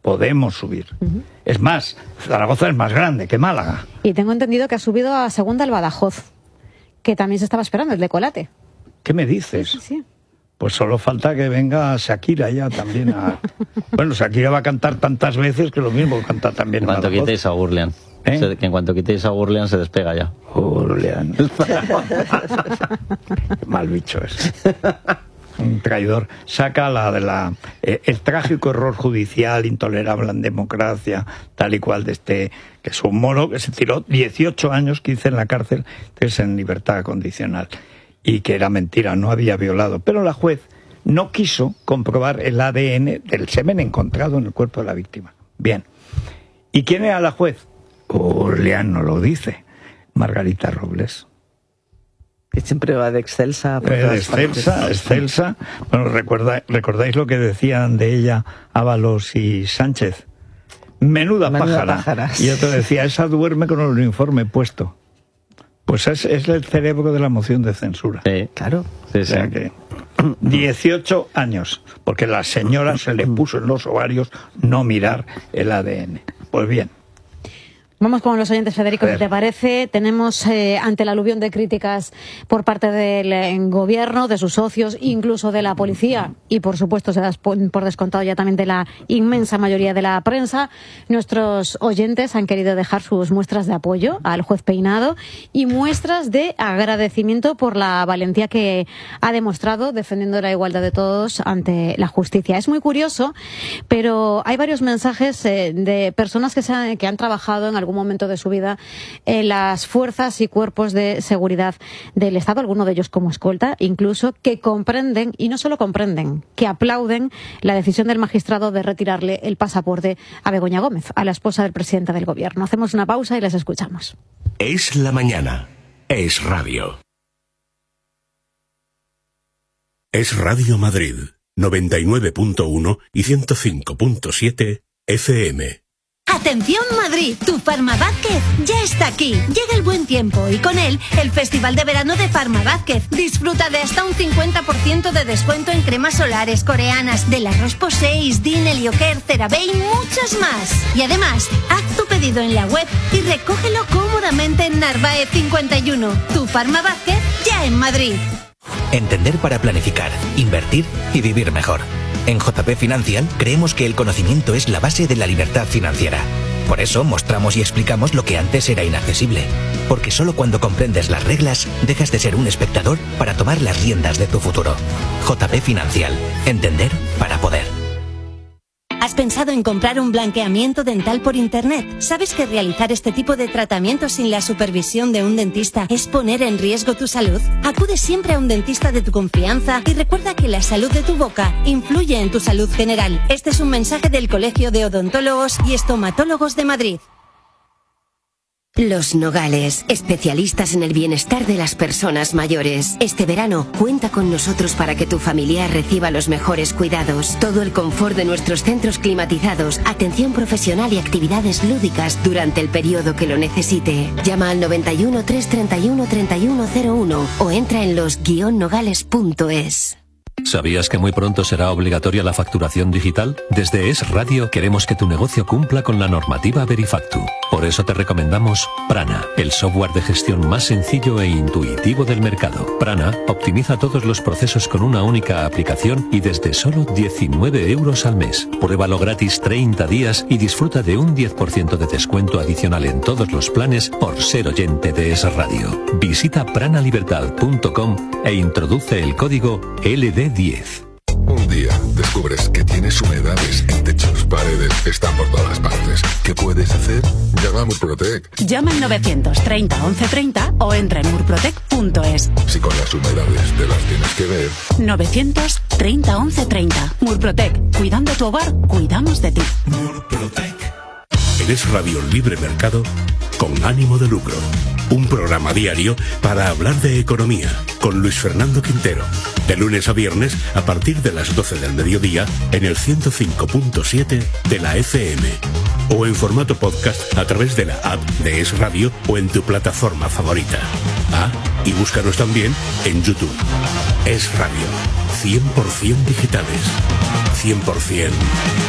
podemos subir. Es más, Zaragoza es más grande que Málaga. Y tengo entendido que ha subido a segunda el Badajoz, que también se estaba esperando, el de Colate. ¿Qué me dices? Sí. Pues solo falta que venga Shakira ya también a... Bueno, Shakira va a cantar tantas veces que lo mismo canta también. En cuanto quitéis a Gurlian. Que en cuanto quitéis a Gurlian se despega ya. Gurlian. Mal bicho es. Un traidor. Saca el trágico error judicial intolerable en democracia, tal y cual de que es un mono que se tiró 18 años, 15 en la cárcel, 3 en libertad condicional. Y que era mentira, no había violado. Pero la juez no quiso comprobar el ADN del semen encontrado en el cuerpo de la víctima. Bien. ¿Y quién era la juez? Gurlian no lo dice. Margarita Robles. Que siempre va de excelsa. Excelsa. Bueno, ¿recordáis lo que decían de ella Ábalos y Sánchez? Menuda pájara. Y otro decía, esa duerme con el uniforme puesto. Pues es el cerebro de la moción de censura. Sí, claro. Sí, o sea que 18 años, porque la señora se le puso en los ovarios no mirar el ADN. Pues bien. Vamos con los oyentes, Federico, si te parece. Tenemos ante la aluvión de críticas por parte del gobierno, de sus socios, incluso de la policía y, por supuesto, se da por descontado ya también de la inmensa mayoría de la prensa. Nuestros oyentes han querido dejar sus muestras de apoyo al juez Peinado y muestras de agradecimiento por la valentía que ha demostrado defendiendo la igualdad de todos ante la justicia. Es muy curioso, pero hay varios mensajes de personas que han trabajado en algún momento de su vida en las fuerzas y cuerpos de seguridad del Estado, algunos de ellos como escolta, incluso, que comprenden, y no solo comprenden, que aplauden la decisión del magistrado de retirarle el pasaporte a Begoña Gómez, a la esposa del presidente del Gobierno. Hacemos una pausa y les escuchamos. Es la mañana. Es radio. Es Radio Madrid, 99.1 y 105.7 FM. ¡Atención Madrid! Tu Farma Vázquez ya está aquí. Llega el buen tiempo y con él el Festival de Verano de Farma Vázquez. Disfruta de hasta un 50% de descuento en cremas solares coreanas, de la Roche Posay, Din, Helioker, CeraVe y muchas más. Y además, haz tu pedido en la web y recógelo cómodamente en Narváez 51. Tu Farma Vázquez ya en Madrid. Entender para planificar, invertir y vivir mejor. En JP Financial creemos que el conocimiento es la base de la libertad financiera. Por eso mostramos y explicamos lo que antes era inaccesible. Porque solo cuando comprendes las reglas dejas de ser un espectador para tomar las riendas de tu futuro. JP Financial. Entender para poder. ¿Has pensado en comprar un blanqueamiento dental por internet? ¿Sabes que realizar este tipo de tratamientos sin la supervisión de un dentista es poner en riesgo tu salud? Acude siempre a un dentista de tu confianza y recuerda que la salud de tu boca influye en tu salud general. Este es un mensaje del Colegio de Odontólogos y Estomatólogos de Madrid. Los Nogales, especialistas en el bienestar de las personas mayores. Este verano, cuenta con nosotros para que tu familiar reciba los mejores cuidados. Todo el confort de nuestros centros climatizados, atención profesional y actividades lúdicas durante el periodo que lo necesite. Llama al 91 331 3101 o entra en los-nogales.es. ¿Sabías que muy pronto será obligatoria la facturación digital? Desde Es Radio queremos que tu negocio cumpla con la normativa Verifactu. Por eso te recomendamos Prana, el software de gestión más sencillo e intuitivo del mercado. Prana optimiza todos los procesos con una única aplicación y desde solo 19 euros al mes. Pruébalo gratis 30 días y disfruta de un 10% de descuento adicional en todos los planes por ser oyente de Es Radio. Visita pranalibertad.com e introduce el código LD10. Un día descubres que tienes humedades en techos, paredes, están por todas partes. ¿Qué puedes hacer? Llama a Murprotec. Llama al 930 1130 o entra en murprotec.es. Si con las humedades te las tienes que ver. 930 1130. Murprotec. Cuidando tu hogar, cuidamos de ti. Murprotec. Eres Radio Libre Mercado con ánimo de lucro. Un programa diario para hablar de economía con Luis Fernando Quintero. De lunes a viernes a partir de las 12 del mediodía en el 105.7 de la FM. O en formato podcast a través de la app de Es Radio o en tu plataforma favorita. Ah, y búscanos también en YouTube. Es Radio. 100% digitales. 100%